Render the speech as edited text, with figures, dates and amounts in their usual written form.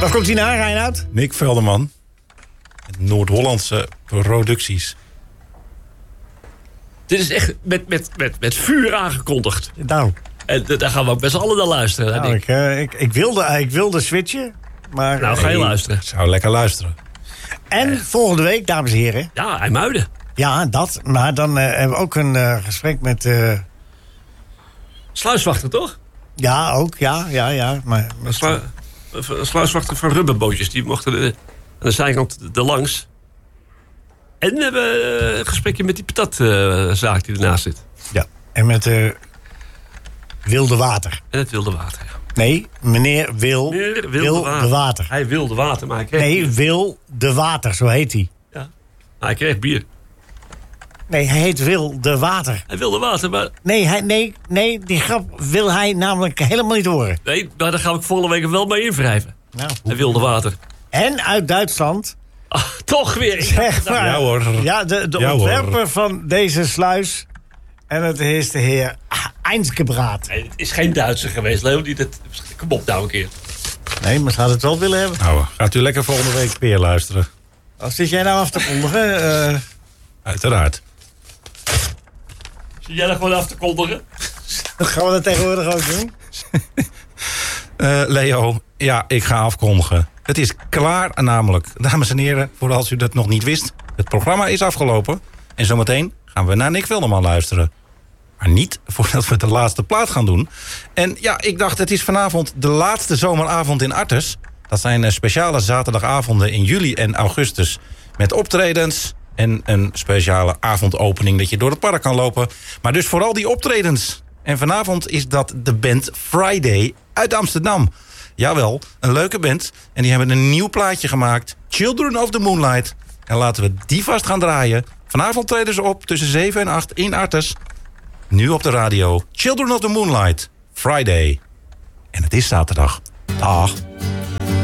Waar komt hij naar, Reinoud? Nick Velderman. Noord-Hollandse producties. Dit is echt met vuur aangekondigd. Nou, En daar gaan we ook met z'n allen naar luisteren. nou ik wilde switchen. Maar, Nou, ga je luisteren. Ik zou lekker luisteren. En volgende week, dames en heren. Ja, IJmuiden. Ja, dat. Maar dan hebben we ook een gesprek met... Sluiswachter, toch? ja, ook. Ja. Maar, Sluiswachter van rubberbootjes. Die mochten aan de zijkant erlangs. En we hebben een gesprekje met die patatzaak die ernaast zit. ja. En met Wilde Water. En het wilde water, ja. Nee, meneer Wil de Water. Hij wilde water, maar hij kreeg Nee, bier. Wil de Water, zo heet hij. Ja. Maar hij kreeg bier. Nee, hij heet Wil de Water. Hij wilde water, maar... Nee, die grap wil hij namelijk helemaal niet horen. Nee, maar daar ga ik volgende week wel mee invrijven. Nou. Hij wilde water. En uit Duitsland... Toch weer. Zeg maar. Ja, hoor. Ja, de Ja, ontwerper hoor. van deze sluis. En het is de heer Einsgebraat. Nee, het is geen Duitser geweest, Leo. Kom op nou een keer. Nee, maar ze had het wel willen hebben. Nou, gaat u lekker volgende week weer luisteren. Als zit jij nou af te kondigen? Uiteraard. Zie jij dat gewoon af te kondigen? Gaan we dat tegenwoordig ook doen? Leo, ja, ik ga afkondigen. Het is klaar namelijk. Dames en heren, voor als u dat nog niet wist. Het programma is afgelopen. En zometeen gaan we naar Nick Velderman luisteren. Maar niet voordat we de laatste plaat gaan doen. En ja, ik dacht, het is vanavond de laatste zomeravond in Artes. Dat zijn speciale zaterdagavonden in juli en augustus. Met optredens en een speciale avondopening dat je door het park kan lopen. Maar dus vooral die optredens. En vanavond is dat de band Friday uit Amsterdam. Jawel, een leuke band. En die hebben een nieuw plaatje gemaakt. Children of the Moonlight. En laten we die vast gaan draaien. Vanavond treden ze op tussen 7 en 8 in Artes. Nu op de radio. Children of the Moonlight. Friday. En het is zaterdag. Dag.